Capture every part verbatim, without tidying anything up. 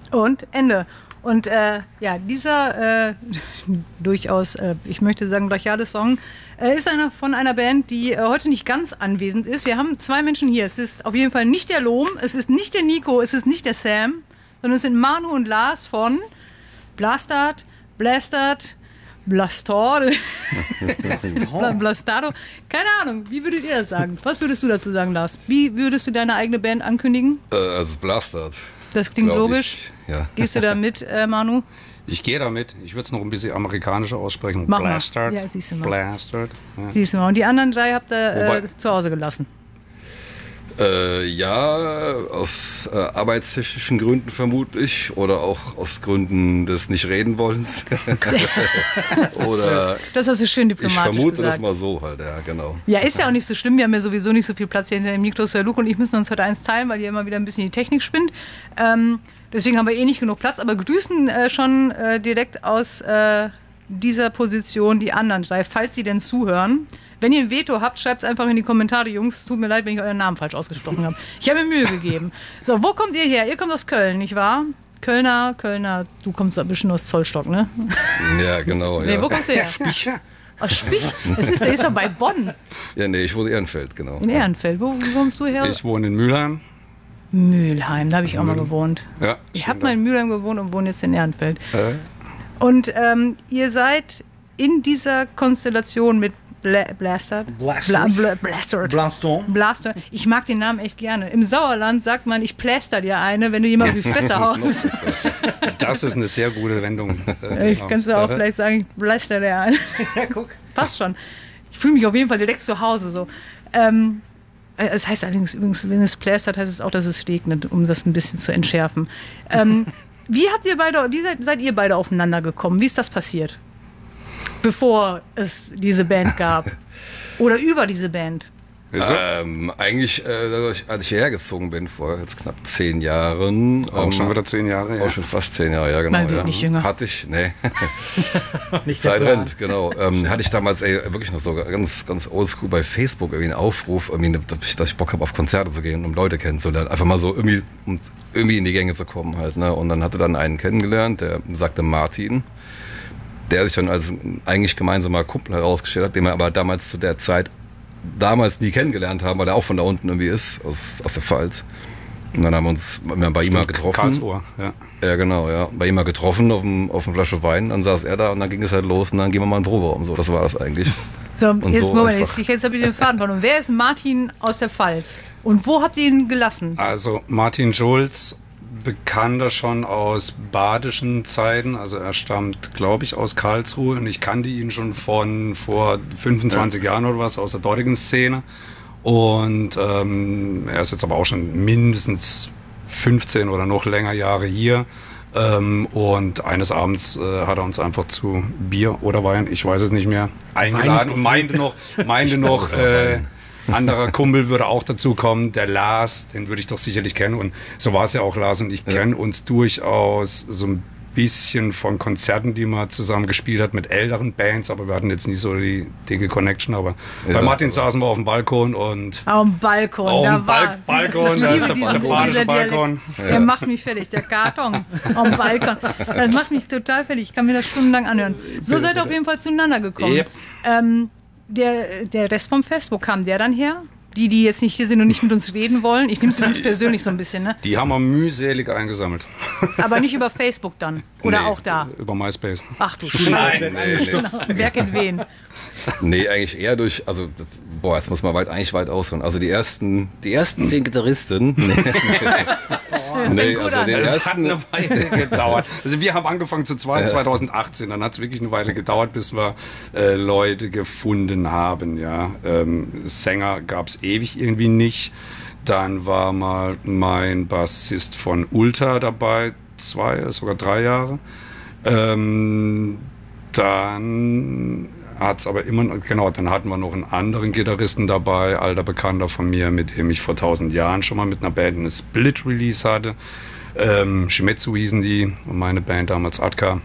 Und Ende. Und äh, ja, dieser äh, durchaus, äh, ich möchte sagen, brachiale Song äh, ist einer von einer Band, die äh, heute nicht ganz anwesend ist. Wir haben zwei Menschen hier. Es ist auf jeden Fall nicht der Lohm, es ist nicht der Nico, es ist nicht der Sam, sondern es sind Manu und Lars von Blastard, Blastard, Blastor, Blastado. Keine Ahnung, wie würdet ihr das sagen? Was würdest du dazu sagen, Lars? Wie würdest du deine eigene Band ankündigen? Äh, also Blastard. Das klingt logisch. Ich, ja. Gehst du da mit, äh, Manu? Ich gehe da mit. Ich würde es noch ein bisschen amerikanischer aussprechen. Mach Blastard. Ja, siehst du mal. Blastard. Ja. Siehst du mal. Und die anderen drei habt ihr äh, zu Hause gelassen? Äh, ja, aus äh, arbeitstechnischen Gründen vermutlich oder auch aus Gründen des Nicht-Reden-Wollens. Oder das hast du schön diplomatisch ich vermute gesagt. das mal so halt, ja, genau. Ja, ist ja auch nicht so schlimm. Wir haben ja sowieso nicht so viel Platz hier hinter dem Mikro. Der Luke und ich müssen uns heute eins teilen, weil ihr immer wieder ein bisschen die Technik spinnt. Ähm, deswegen haben wir eh nicht genug Platz. Aber grüßen äh, schon äh, direkt aus äh, dieser Position die anderen drei, falls sie denn zuhören. Wenn ihr ein Veto habt, schreibt es einfach in die Kommentare, Jungs. Tut mir leid, wenn ich euren Namen falsch ausgesprochen habe. Ich habe mir Mühe gegeben. So, wo kommt ihr her? Ihr kommt aus Köln, nicht wahr? Kölner, Kölner, du kommst ein bisschen aus Zollstock, ne? Ja, genau. Nee, ja. wo kommst du her? Spich. Aus Spich? Das ist, der ist doch bei Bonn. Ja, nee, ich wohne in Ehrenfeld, genau. In Ehrenfeld. Wo, wo kommst du her? Ich wohne in Mülheim. Mülheim, da habe ich auch mal gewohnt. Ja, ich habe mal in Mülheim gewohnt und wohne jetzt in Ehrenfeld. Äh? Und ähm, ihr seid in dieser Konstellation mit Bla Blaster. Blasters. Bla Bla Blaster. Blaston. Blaster. Ich mag den Namen echt gerne. Im Sauerland sagt man, ich pläster dir eine, wenn du jemand auf die Fresse haust. Das ist eine sehr gute Wendung. Ich kannst du auch vielleicht sagen, ich blaster dir eine. Ja, guck. Passt schon. Ich fühle mich auf jeden Fall direkt zu Hause so. Ähm, es heißt allerdings übrigens, wenn es plästert, heißt es auch, dass es regnet, um das ein bisschen zu entschärfen. Ähm, wie habt ihr beide, wie seid, seid ihr beide aufeinander gekommen? Wie ist das passiert? Bevor es diese Band gab. Oder über diese Band. Ähm, eigentlich, äh, als ich hierher gezogen bin, vor jetzt knapp zehn Jahren. Auch ähm, schon wieder zehn Jahre, Auch ja. schon fast zehn Jahre, ja, genau. Man wird ja. nicht jünger. Hatte ich, nee. Nicht der Zeit Plan. rennt, genau. Ähm, hatte ich damals ey, wirklich noch so ganz, ganz oldschool bei Facebook irgendwie einen Aufruf, irgendwie, dass ich, dass ich Bock habe, auf Konzerte zu gehen, um Leute kennenzulernen. Einfach mal so irgendwie, um irgendwie in die Gänge zu kommen halt, ne. Und dann hatte dann einen kennengelernt, der sagte Martin, der sich dann als eigentlich gemeinsamer Kumpel herausgestellt hat, den wir aber damals zu der Zeit damals nie kennengelernt haben, weil er auch von da unten irgendwie ist, aus, aus der Pfalz. Und dann haben wir uns bei ihm mal getroffen. Karlsruhe, ja. Ja, genau, ja. Bei ihm mal getroffen auf dem, auf einer Flasche Wein, dann saß er da und dann ging es halt los und dann gehen wir mal in den Proberaum. So, das war das eigentlich. So, Und jetzt, so Moment, einfach. jetzt, jetzt habe ich den Faden verloren. Wer ist Martin aus der Pfalz? Und wo habt ihr ihn gelassen? Also Martin Schulz, bekannter schon aus badischen Zeiten, also er stammt, glaube ich, aus Karlsruhe und ich kannte ihn schon von vor fünfundzwanzig ja. Jahren oder was aus der dortigen Szene und ähm, er ist jetzt aber auch schon mindestens fünfzehn oder noch länger Jahre hier ähm, und eines Abends äh, hat er uns einfach zu Bier oder Wein, ich weiß es nicht mehr, eingeladen und meinte noch, meinte noch, äh, anderer Kumpel würde auch dazu kommen, der Lars, den würde ich doch sicherlich kennen. Und so war es ja auch, Lars und ich ja. kennen uns durchaus so ein bisschen von Konzerten, die man zusammen gespielt hat mit älteren Bands, aber wir hatten jetzt nicht so die dicke Connection. Aber ja. bei Martin saßen wir auf dem Balkon und... Auf dem Balkon, auf da dem war... Bal Balkon, da ist der, der badische Balkon. Ja. Der macht mich fertig, der Karton auf dem Balkon. Das macht mich total fertig, ich kann mir das stundenlang anhören. So seid ihr auf jeden Fall zueinander gekommen. Yep. Ähm, Der, der Rest vom Fest, wo kam der dann her? Die, die jetzt nicht hier sind und nicht mit uns reden wollen. Ich nehme es übrigens persönlich so ein bisschen, ne? Die haben wir mühselig eingesammelt. Aber nicht über Facebook dann? Oder nee, auch da? Über MySpace. Ach du Scheiße. Nee, nee. Wer kennt wen? Nee, eigentlich eher durch, also, das, boah, jetzt muss man weit, eigentlich weit ausholen. Also die ersten, die ersten zehn Gitarristen. Nee, Oh, nee also den Es hat ersten. eine Weile gedauert. Also wir haben angefangen zu zweit zwanzig achtzehn, dann hat es wirklich eine Weile gedauert, bis wir äh, Leute gefunden haben. Ja, ähm, Sänger gab es ewig irgendwie nicht. Dann war mal mein Bassist von Ulta dabei, zwei, sogar drei Jahre. Ähm, dann hat's aber immer, genau, dann hatten wir noch einen anderen Gitarristen dabei, alter Bekannter von mir, mit dem ich vor tausend Jahren schon mal mit einer Band eine Split-Release hatte. Ähm, Shimetsu hießen die, meine Band damals Atka.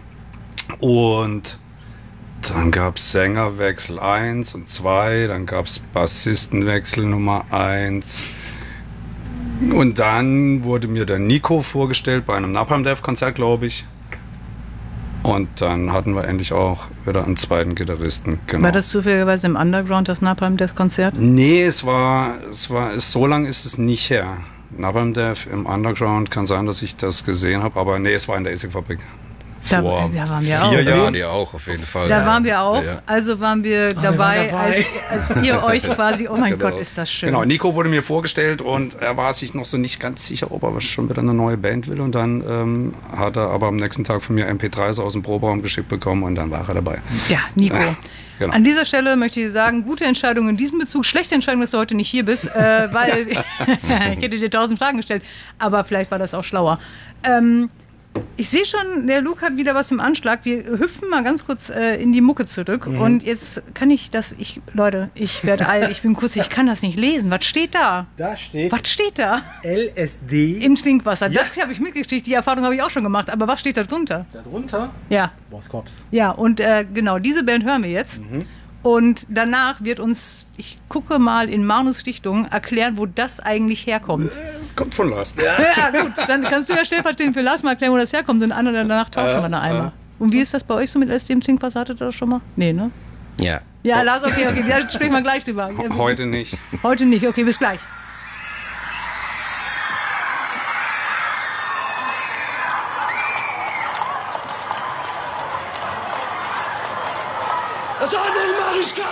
Und dann gab's Sängerwechsel eins und zwei, dann gab's Bassistenwechsel Nummer eins. Und dann wurde mir der Nico vorgestellt bei einem Napalm Death Konzert, glaube ich. Und dann hatten wir endlich auch wieder einen zweiten Gitarristen. Genau. War das zufälligerweise im Underground, das Napalm Death Konzert? Nee, es war, es war, es, so lang ist es nicht her. Napalm Death im Underground, kann sein, dass ich das gesehen habe, aber nee, es war in der Essig-Fabrik. Da, Vor da waren wir vier auch. Da Jahren. waren die auch, auf jeden Fall. Da ja. waren wir auch. Ja, ja. Also waren wir dabei, waren dabei. Als, als ihr euch quasi, oh mein Genau. Gott, ist das schön. Genau, Nico wurde mir vorgestellt und er war sich noch so nicht ganz sicher, ob er schon wieder eine neue Band will. Und dann ähm, hat er aber am nächsten Tag von mir M P drei aus dem Proberaum geschickt bekommen und dann war er dabei. Ja, Nico. Genau. An dieser Stelle möchte ich sagen, gute Entscheidung in diesem Bezug, schlechte Entscheidung, dass du heute nicht hier bist, äh, weil ich hätte dir tausend Fragen gestellt, aber vielleicht war das auch schlauer. Ähm, ich sehe schon, der Luke hat wieder was im Anschlag. Wir hüpfen mal ganz kurz äh, in die Mucke zurück Mhm. und jetzt kann ich das, ich, Leute, ich werde alt, ich bin kurz, ich kann das nicht lesen. Was steht da? Da steht Was steht da? L S D. In Stinkwasser. Ja. Das habe ich mitgekriegt, die Erfahrung habe ich auch schon gemacht, aber was steht da drunter? Darunter Ja. Boskops. Ja, und äh, genau, diese Band hören wir jetzt. Und danach wird uns, ich gucke mal in Manus Stichtung, erklären, wo das eigentlich herkommt. Es kommt von Lars. Ja, gut, dann kannst du ja stellvertretend für Lars mal erklären, wo das herkommt. Und an oder danach tauschen wir da einmal. Und wie ist das bei euch so mit L S D im Trinkwasser? Hattet ihr das schon mal? Nee, ne? Ja. Ja, Lars, okay, okay, da sprechen wir gleich drüber. Ja, Heute nicht. Heute nicht, okay, bis gleich. Das andere mach ich gar